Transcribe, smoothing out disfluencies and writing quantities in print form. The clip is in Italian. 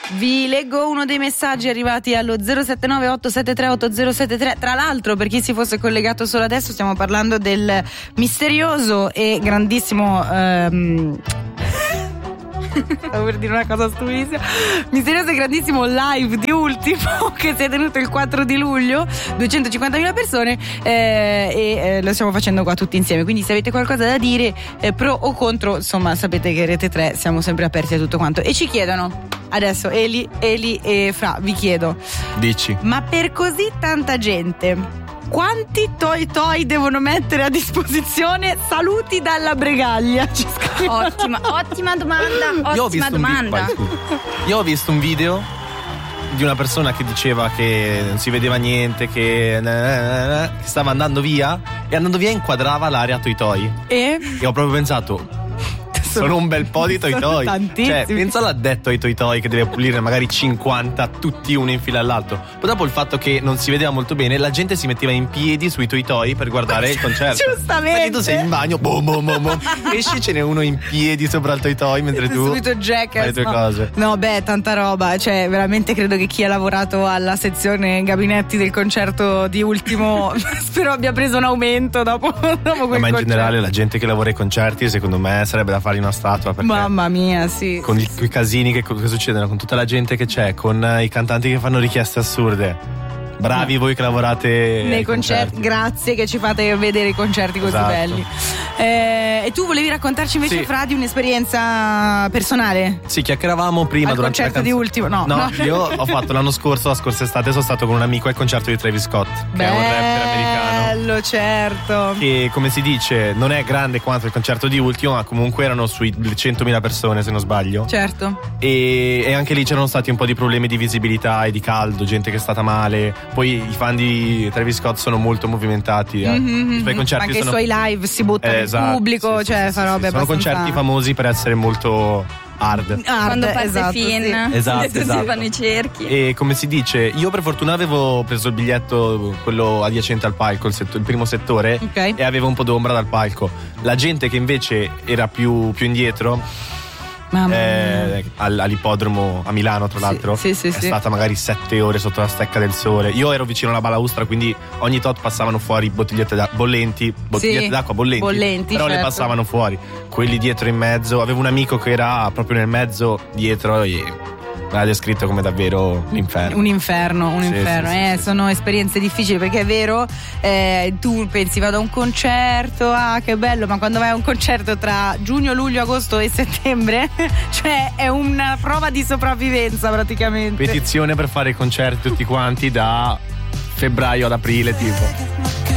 Vi leggo uno dei messaggi arrivati allo 079 873 8073. Tra l'altro, per chi si fosse collegato solo adesso, stiamo parlando del misterioso e grandissimo stavo per dire una cosa stupidissima. Misterioso e grandissimo live di Ultimo che si è tenuto il 4 di luglio, 250.000 persone, e lo stiamo facendo qua tutti insieme. Quindi se avete qualcosa da dire, pro o contro, insomma, sapete che Rete 3 siamo sempre aperti a tutto quanto. E ci chiedono adesso, Eli e Fra, vi chiedo, dici, ma per così tanta gente quanti toy devono mettere a disposizione? Saluti dalla Bregaglia. Ottima domanda. Io ho visto un video di una persona che diceva che non si vedeva niente, che stava andando via, e andando via inquadrava l'area Toy. E ho proprio pensato, sono un bel po' di Toy. Cioè, pensa all'addetto ai Toy che deve pulire magari 50, tutti uno in fila all'altro. Poi dopo il fatto che non si vedeva molto bene, la gente si metteva in piedi sui Toy per guardare il concerto. Giustamente. Perché tu sei in bagno, esci, ce n'è uno in piedi sopra il Toy mentre tu subito Jack fai le tue cose. No, tanta roba. Cioè, veramente credo che chi ha lavorato alla sezione gabinetti del concerto di Ultimo spero abbia preso un aumento dopo quel ma in generale la gente che lavora ai concerti, secondo me, sarebbe da fare una statua, perché mamma mia, sì, con i casini che succedono, con tutta la gente che c'è, con i cantanti che fanno richieste assurde. Bravi voi che lavorate nei concerti. Grazie che ci fate vedere i concerti così belli. E tu volevi raccontarci invece, Fra, di un'esperienza personale? Sì, chiacchieravamo prima al durante concerto di Ultimo. No, io ho fatto la scorsa estate, sono stato con un amico al concerto di Travis Scott, che è un rapper americano. Bello, certo. Che, come si dice, non è grande quanto il concerto di Ultimo, ma comunque erano sui 100.000 persone, se non sbaglio. Certo. E anche lì c'erano stati un po' di problemi di visibilità e di caldo, gente che è stata male. Poi i fan di Travis Scott sono molto movimentati. I suoi concerti anche i suoi live si buttano in pubblico, fa robe abbastanza. Sono concerti famosi per essere molto hard. Quando parte Finn, esatto. Si fanno i cerchi. E come si dice, io per fortuna avevo preso il biglietto, quello adiacente al palco, il primo settore, e avevo un po' d'ombra dal palco. La gente che invece era più indietro, all'ippodromo a Milano, tra l'altro, è stata magari 7 ore sotto la stecca del sole. Io ero vicino alla balaustra, quindi ogni tot passavano fuori bottigliette d'acqua bollenti, però le passavano fuori. Quelli dietro in mezzo, avevo un amico che era proprio nel mezzo dietro e l'ha descritto come davvero un inferno. Sì. Sono esperienze difficili, perché è vero, tu pensi vado a un concerto, che bello, ma quando vai a un concerto tra giugno, luglio, agosto e settembre, cioè è una prova di sopravvivenza praticamente. Petizione per fare i concerti tutti quanti da febbraio ad aprile, tipo.